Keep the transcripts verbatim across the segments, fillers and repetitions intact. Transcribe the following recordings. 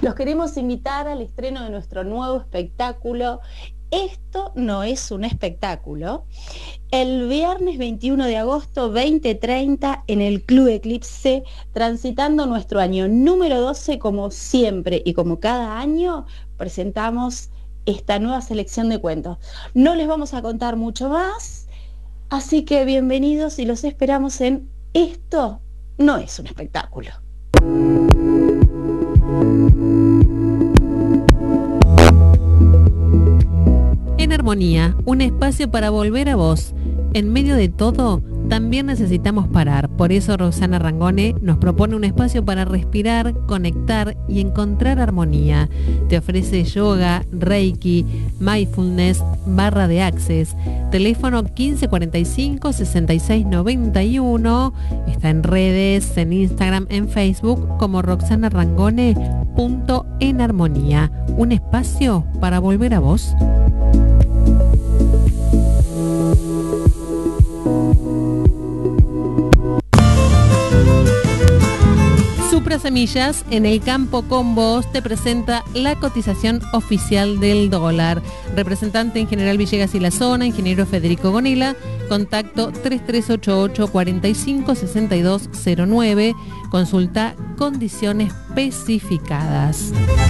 Los queremos invitar al estreno de nuestro nuevo espectáculo. Esto no es un espectáculo. El viernes veintiuno de agosto, veinte treinta, en el Club Eclipse, transitando nuestro año número doce, como siempre y como cada año, presentamos esta nueva selección de cuentos. No les vamos a contar mucho más, así que bienvenidos y los esperamos en Esto no es un espectáculo. En Armonía, un espacio para volver a vos. En medio de todo, también necesitamos parar. Por eso Roxana Rangone nos propone un espacio para respirar, conectar y encontrar armonía. Te ofrece yoga, reiki, mindfulness, barra de access. Teléfono quince cuarenta y cinco, sesenta y seis noventa y uno. Está en redes, en Instagram, en Facebook como Roxana Rangone punto en armonía. Un espacio para volver a vos. Supra Semillas, en el campo con vos, te presenta la cotización oficial del dólar. Representante en General Villegas y la zona, ingeniero Federico Gonila. Contacto tres tres ocho ocho, cuatro cinco, seis dos cero nueve. Consulta condiciones especificadas.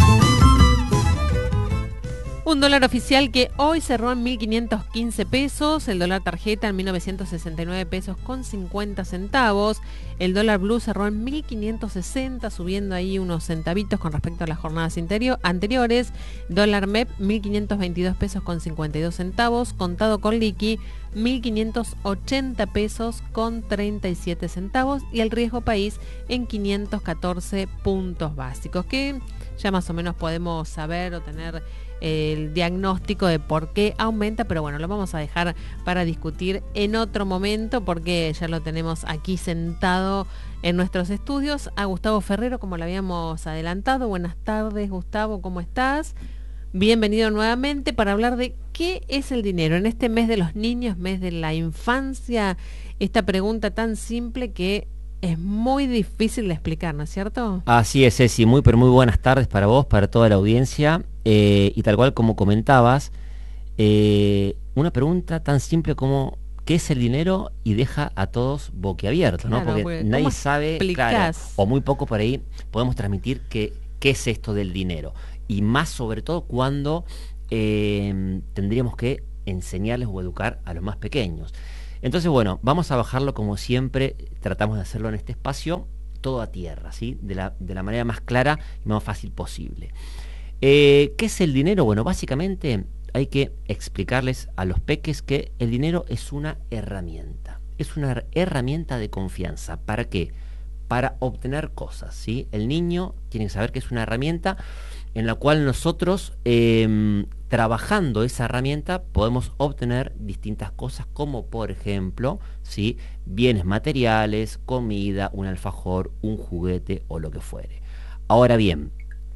Un dólar oficial que hoy cerró en mil quinientos quince pesos, el dólar tarjeta en mil novecientos sesenta y nueve pesos con cincuenta centavos, el dólar blue cerró en mil quinientos sesenta, subiendo ahí unos centavitos con respecto a las jornadas interior, anteriores, dólar M E P mil quinientos veintidós pesos con cincuenta y dos centavos, contado con liqui mil quinientos ochenta pesos con treinta y siete centavos y el riesgo país en quinientos catorce puntos básicos, que ya más o menos podemos saber o tener el diagnóstico de por qué aumenta, pero bueno, lo vamos a dejar para discutir en otro momento porque ya lo tenemos aquí sentado en nuestros estudios a Gustavo Ferrero, como lo habíamos adelantado. Buenas tardes, Gustavo, ¿cómo estás? Bienvenido nuevamente para hablar de qué es el dinero en este mes de los niños, mes de la infancia, esta pregunta tan simple que es muy difícil de explicar, ¿no es cierto? Así es, Ceci, muy pero muy buenas tardes para vos, para toda la audiencia, eh, y tal cual como comentabas, eh, una pregunta tan simple como ¿qué es el dinero? Y deja a todos boquiabiertos, ¿no? Claro, porque, porque nadie ¿cómo sabe, explicás? claro, o muy poco por ahí podemos transmitir que, qué es esto del dinero, y más sobre todo cuando eh, tendríamos que enseñarles o educar a los más pequeños. Entonces, bueno, vamos a bajarlo como siempre, tratamos de hacerlo en este espacio, todo a tierra, ¿sí? De la, de la manera más clara y más fácil posible. Eh, ¿Qué es el dinero? Bueno, básicamente hay que explicarles a los peques que el dinero es una herramienta. Es una herramienta de confianza. ¿Para qué? Para obtener cosas, ¿sí? El niño tiene que saber que es una herramienta en la cual nosotros, eh, trabajando esa herramienta, podemos obtener distintas cosas, como por ejemplo, ¿sí? Bienes materiales, comida, un alfajor, un juguete o lo que fuere. Ahora bien,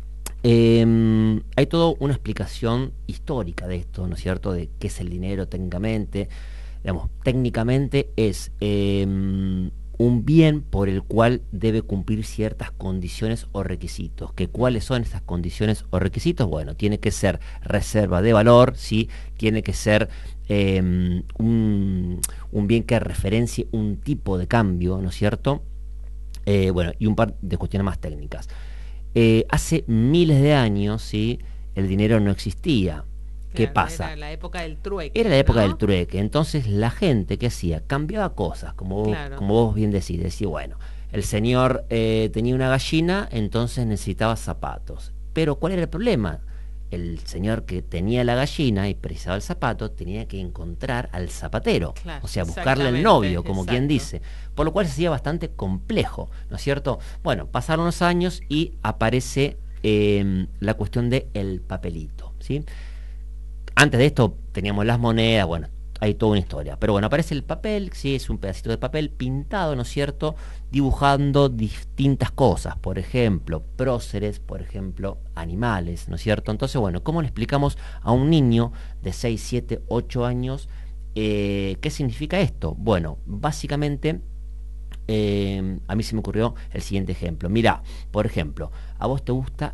eh, hay toda una explicación histórica de esto, ¿no es cierto?, de qué es el dinero técnicamente. Digamos, técnicamente es eh, un bien por el cual debe cumplir ciertas condiciones o requisitos. ¿Que cuáles son estas condiciones o requisitos? Bueno, tiene que ser reserva de valor, ¿sí? Tiene que ser eh, un, un bien que referencie un tipo de cambio, ¿no es cierto? Eh, bueno, y un par de cuestiones más técnicas. Eh, hace miles de años, ¿sí?, el dinero no existía. ¿Qué Claro, pasa? Era la época del trueque. Era la época ¿no? del trueque. Entonces la gente, ¿qué hacía? Cambiaba cosas, como vos, Claro. como vos bien decís. Decía, bueno, el señor eh, tenía una gallina, entonces necesitaba zapatos. Pero ¿cuál era el problema? El señor que tenía la gallina y precisaba el zapato, tenía que encontrar al zapatero. Claro, O sea, buscarle el exactamente, novio, como exacto. quien dice. Por lo cual se hacía bastante complejo, ¿no es cierto? Bueno, pasaron los años y aparece eh, la cuestión del papelito, ¿sí? Antes de esto teníamos las monedas, bueno, hay toda una historia. Pero bueno, aparece el papel, sí, es un pedacito de papel pintado, ¿no es cierto?, dibujando distintas cosas, por ejemplo, próceres, por ejemplo, animales, ¿no es cierto? Entonces, bueno, ¿cómo le explicamos a un niño de seis, siete, ocho años eh, qué significa esto? Bueno, básicamente, eh, a mí se me ocurrió el siguiente ejemplo. Mirá, por ejemplo, a vos te gusta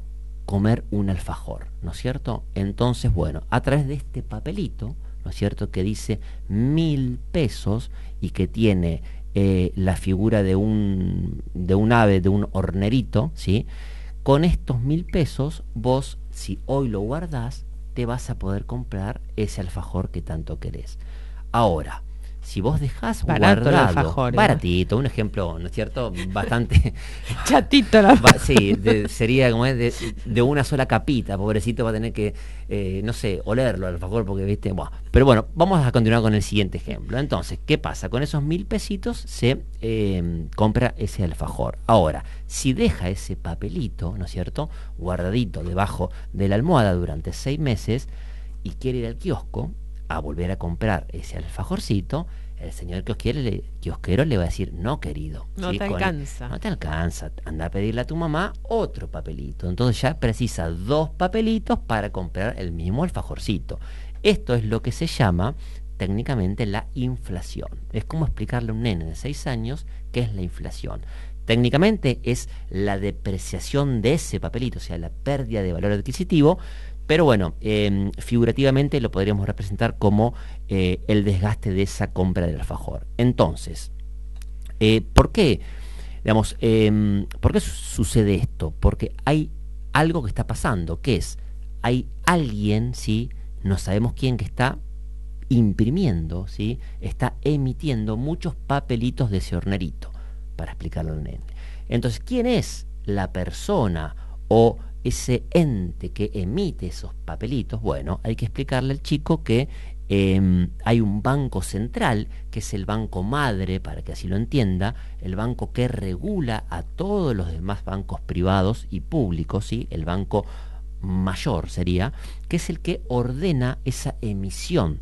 comer un alfajor, ¿no es cierto? Entonces, bueno, a través de este papelito, ¿no es cierto?, que dice mil pesos y que tiene eh, la figura de un, de un ave, de un hornerito, ¿sí? Con estos mil pesos, vos, si hoy lo guardás, te vas a poder comprar ese alfajor que tanto querés. Ahora, si vos dejás barato guardado, el alfajor, ¿eh? Baratito, un ejemplo, ¿no es cierto?, bastante... Chatito la va, sí, de, sería como es de, de una sola capita, pobrecito va a tener que, eh, no sé, olerlo al alfajor porque, viste, bueno. Pero bueno, vamos a continuar con el siguiente ejemplo. Entonces, ¿qué pasa? Con esos mil pesitos se eh, compra ese alfajor. Ahora, si deja ese papelito, ¿no es cierto?, guardadito debajo de la almohada durante seis meses y quiere ir al kiosco a volver a comprar ese alfajorcito, el señor kiosquero le, kiosquero le va a decir, no, querido, no ¿sí? te Con alcanza. El, no te alcanza, anda a pedirle a tu mamá otro papelito. Entonces ya precisa dos papelitos para comprar el mismo alfajorcito. Esto es lo que se llama técnicamente la inflación. Es como explicarle a un nene de seis años qué es la inflación. Técnicamente es la depreciación de ese papelito, o sea, la pérdida de valor adquisitivo. Pero bueno, eh, figurativamente lo podríamos representar como eh, el desgaste de esa compra del alfajor. Entonces, eh, ¿por qué? Digamos, eh, ¿por qué sucede esto? Porque hay algo que está pasando, que es, hay alguien, ¿sí?, no sabemos quién, que está imprimiendo, ¿sí?, está emitiendo muchos papelitos de ese hornerito, para explicarlo al nene. Entonces, ¿quién es la persona o ese ente que emite esos papelitos? Bueno, hay que explicarle al chico que eh, hay un banco central, que es el banco madre, para que así lo entienda, el banco que regula a todos los demás bancos privados y públicos, ¿sí?, el banco mayor sería, que es el que ordena esa emisión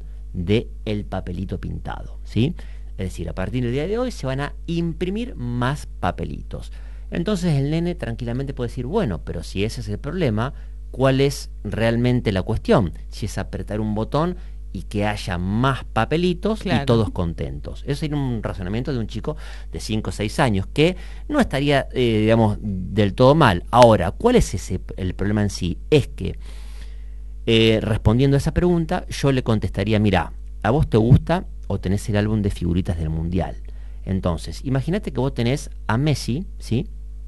del papelito pintado, ¿sí? Es decir, a partir del día de hoy se van a imprimir más papelitos. Entonces el nene tranquilamente puede decir, bueno, pero si ese es el problema, ¿cuál es realmente la cuestión? Si es apretar un botón y que haya más papelitos, claro, y todos contentos. Eso sería un razonamiento de un chico de cinco o seis años, que no estaría, eh, digamos, del todo mal. Ahora, ¿cuál es ese el problema en sí? Es que, eh, respondiendo a esa pregunta, yo le contestaría, mira, ¿a vos te gusta o tenés el álbum de figuritas del Mundial? Entonces, imagínate que vos tenés a Messi, ¿sí?,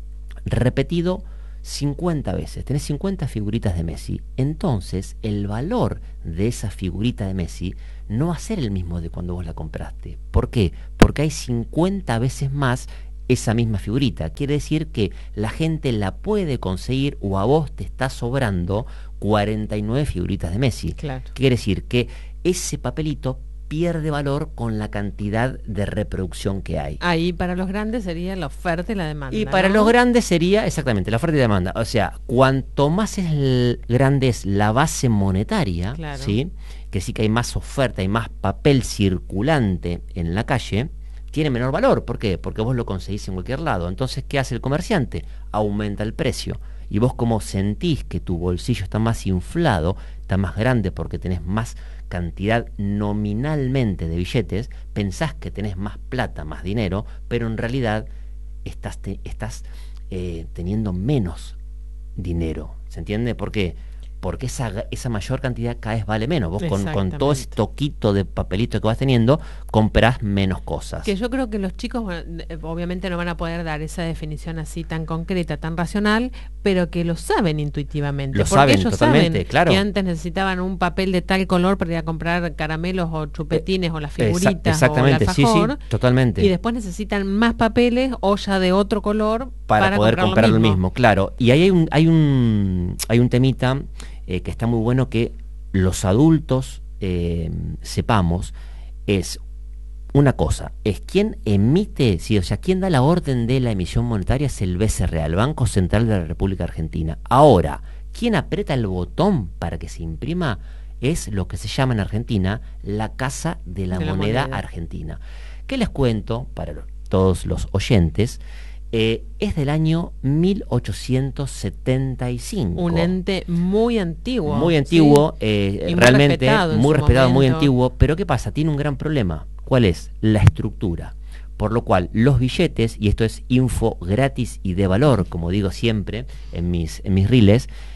repetido cincuenta veces, tenés cincuenta figuritas de Messi. Entonces el valor de esa figurita de Messi no va a ser el mismo de cuando vos la compraste. ¿Por qué? Porque hay cincuenta veces más esa misma figurita. Quiere decir que la gente la puede conseguir, o a vos te está sobrando cuarenta y nueve figuritas de Messi. Claro. Quiere decir que ese papelito pierde valor con la cantidad de reproducción que hay. Ahí para los grandes sería la oferta y la demanda. Y para, ¿no?, los grandes sería exactamente la oferta y la demanda. O sea, cuanto más es el, grande es la base monetaria, claro, ¿sí?, que sí que hay más oferta, hay más papel circulante en la calle, tiene menor valor. ¿Por qué? Porque vos lo conseguís en cualquier lado. Entonces, ¿qué hace el comerciante? Aumenta el precio. Y vos, como sentís que tu bolsillo está más inflado, está más grande porque tenés más cantidad nominalmente de billetes, pensás que tenés más plata, más dinero, pero en realidad estás, te, estás eh, teniendo menos dinero. ¿Se entiende? ¿Por qué? Porque esa, esa mayor cantidad cada vez vale menos. Vos con, con todo ese toquito de papelito que vas teniendo, comprás menos cosas. Que yo creo que los chicos, bueno, obviamente no van a poder dar esa definición así tan concreta, tan racional, pero que lo saben intuitivamente. Lo porque saben, ellos totalmente, saben, claro, que antes necesitaban un papel de tal color para ir a comprar caramelos o chupetines, eh, o las figuritas, exactamente, o el alfajor, sí, sí, totalmente. Y después necesitan más papeles o ya de otro color para, para poder comprar, comprar lo mismo. mismo, claro. Y ahí hay un, hay un, hay un temita eh, que está muy bueno, que los adultos eh, sepamos, es una cosa, es quien emite, sí, o sea, quien da la orden de la emisión monetaria es el B C R A, el Banco Central de la República Argentina. Ahora, quien aprieta el botón para que se imprima es lo que se llama en Argentina la Casa de la, de la moneda, moneda Argentina. ¿Qué les cuento para todos los oyentes? Eh, es del año mil ochocientos setenta y cinco. Un ente muy antiguo. Muy antiguo, ¿sí? eh, muy realmente respetado muy respetado, momento. muy antiguo. Pero ¿qué pasa? Tiene un gran problema. ¿Cuál es? La estructura. Por lo cual los billetes, y esto es info gratis y de valor, como digo siempre en mis, en mis reels,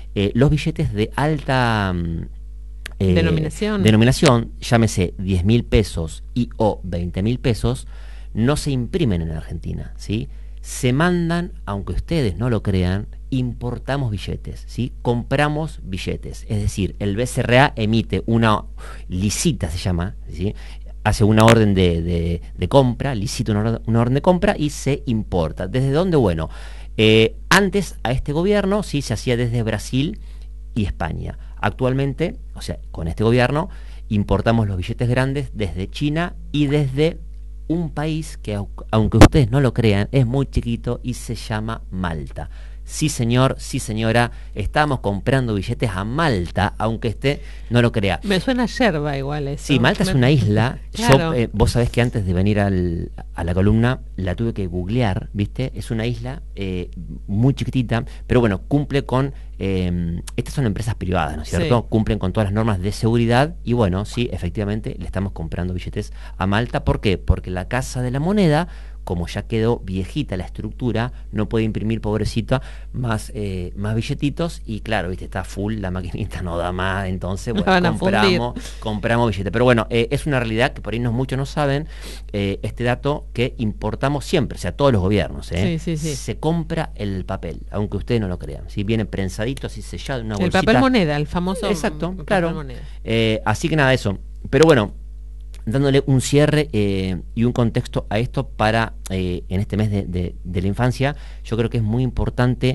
eh, los billetes de alta eh, denominación. denominación, llámese diez mil pesos y o veinte mil pesos, no se imprimen en Argentina, ¿sí? Se mandan, aunque ustedes no lo crean, importamos billetes, ¿sí? Compramos billetes, es decir, el B C R A emite una licita, se llama, ¿sí? Hace una orden de, de, de compra, licita una, orden, una orden de compra y se importa. ¿Desde dónde? Bueno, eh, antes a este gobierno sí se hacía desde Brasil y España. Actualmente, o sea, con este gobierno, importamos los billetes grandes desde China y desde un país que, aunque ustedes no lo crean, es muy chiquito y se llama Malta. Sí, señor, sí, señora, estamos comprando billetes a Malta, aunque usted no lo crea. Me suena yerba igual eso. Sí, Malta Me... es una isla. Claro. Yo, eh, vos sabés que antes de venir al, a la columna la tuve que googlear, ¿viste? Es una isla eh, muy chiquitita, pero bueno, cumple con... Eh, estas son empresas privadas, ¿no es cierto? Sí. Cumplen con todas las normas de seguridad y bueno, sí, efectivamente, le estamos comprando billetes a Malta. ¿Por qué? Porque la Casa de la Moneda, como ya quedó viejita la estructura, no puede imprimir, pobrecita, más, eh, más billetitos y claro, viste, está full, la maquinita no da más, entonces bueno, compramos, compramos billetes. Pero bueno, eh, es una realidad que por ahí no, muchos no saben, eh, este dato que importamos siempre, o sea, todos los gobiernos, ¿eh? Sí, sí, sí. Se compra el papel, aunque ustedes no lo crean, ¿sí? Viene prensadito, así sellado en una bolsita. El papel moneda, el famoso. Exacto, el claro. Papel moneda. Eh, así que nada, eso. Pero bueno, dándole un cierre eh, y un contexto a esto para eh, en este mes de, de, de la infancia, yo creo que es muy importante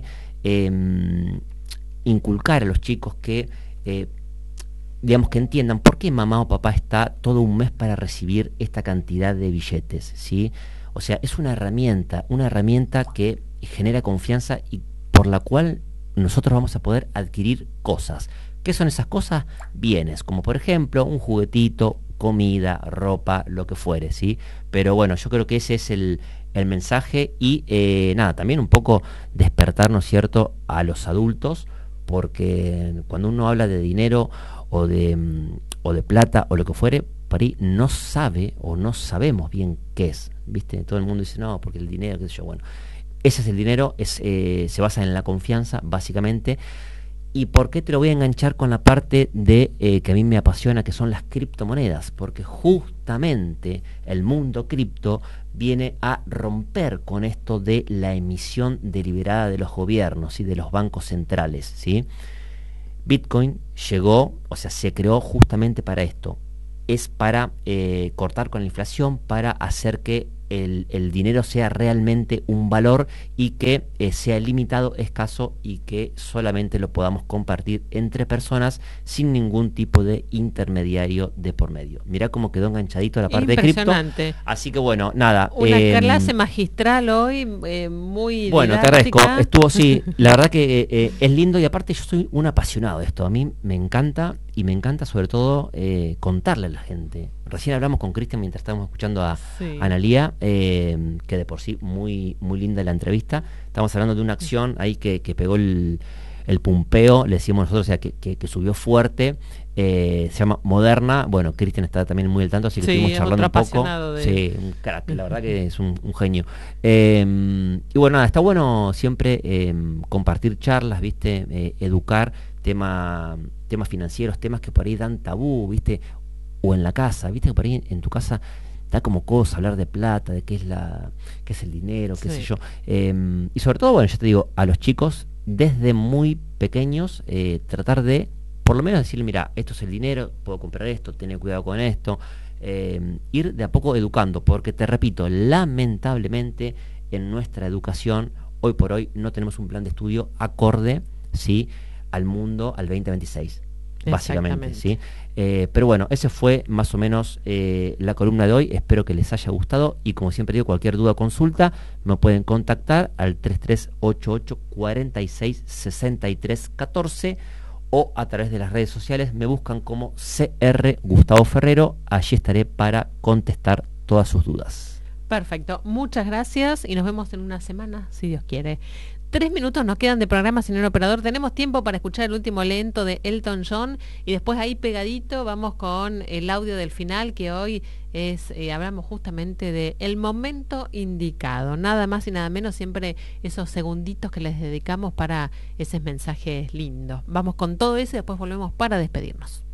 eh, inculcar a los chicos que, eh, digamos, que entiendan por qué mamá o papá está todo un mes para recibir esta cantidad de billetes, ¿sí? O sea, es una herramienta, una herramienta que genera confianza y por la cual nosotros vamos a poder adquirir cosas. ¿Qué son esas cosas? Bienes, como por ejemplo un juguetito, comida, ropa, lo que fuere, ¿sí? Pero bueno, yo creo que ese es el, el mensaje y eh, nada, también un poco despertar, ¿no es cierto?, a los adultos, porque cuando uno habla de dinero o de, o de plata o lo que fuere, por ahí no sabe o no sabemos bien qué es, ¿viste? Todo el mundo dice, no, porque el dinero, qué sé yo, bueno, ese es el dinero, es, eh, se basa en la confianza, básicamente. ¿Y por qué te lo voy a enganchar con la parte de eh, que a mí me apasiona, que son las criptomonedas? Porque justamente el mundo cripto viene a romper con esto de la emisión deliberada de los gobiernos y de los bancos centrales, ¿sí? Bitcoin llegó, o sea, se creó justamente para esto. Es para eh, cortar con la inflación, para hacer que el, el dinero sea realmente un valor y que eh, sea limitado, escaso y que solamente lo podamos compartir entre personas sin ningún tipo de intermediario de por medio. Mirá cómo quedó enganchadito la parte de cripto. Así que bueno, nada. Una eh, clase magistral hoy, eh, muy bueno, didáctica. Te agradezco. Estuvo, sí, la verdad que eh, eh, es lindo y aparte yo soy un apasionado de esto. A mí me encanta y me encanta sobre todo eh, contarle a la gente. Recién hablamos con Cristian mientras estábamos escuchando a sí. Analía, eh, que de por sí muy muy linda la entrevista. Estamos hablando de una acción ahí que, que pegó el, el pumpeo, le decimos nosotros, o sea, que, que, que subió fuerte, eh, se llama Moderna. Bueno, Cristian está también muy al tanto, así que sí, estuvimos charlando un poco. De... Sí, un crack, la verdad que es un, un genio. Eh, y bueno, nada, está bueno siempre eh, compartir charlas, ¿viste? Eh, educar, tema, temas financieros, temas que por ahí dan tabú, ¿viste? O en la casa, viste que por ahí en, en tu casa da como cosa hablar de plata, de qué es la, qué es el dinero, qué sí. sé yo. Eh, y sobre todo, bueno, ya te digo, a los chicos, desde muy pequeños, eh, tratar de, por lo menos decirle, mira, esto es el dinero, puedo comprar esto, tener cuidado con esto, eh, ir de a poco educando, porque te repito, lamentablemente en nuestra educación, hoy por hoy, no tenemos un plan de estudio acorde, ¿sí?, al mundo, al veinte veintiséis. Básicamente, ¿sí? Eh, pero bueno, ese fue más o menos eh, la columna de hoy. Espero que les haya gustado y como siempre digo, cualquier duda o consulta me pueden contactar al tres tres ocho ocho, cuatro seis, seis tres uno cuatro o a través de las redes sociales me buscan como C R Gustavo Ferrero. Allí estaré para contestar todas sus dudas. Perfecto, muchas gracias y nos vemos en una semana, si Dios quiere. Tres minutos nos quedan de programa, señor operador. Tenemos tiempo para escuchar el último lento de Elton John y después ahí pegadito vamos con el audio del final, que hoy es eh, hablamos justamente de el momento indicado. Nada más y nada menos, siempre esos segunditos que les dedicamos para esos mensajes lindos. Vamos con todo eso y después volvemos para despedirnos.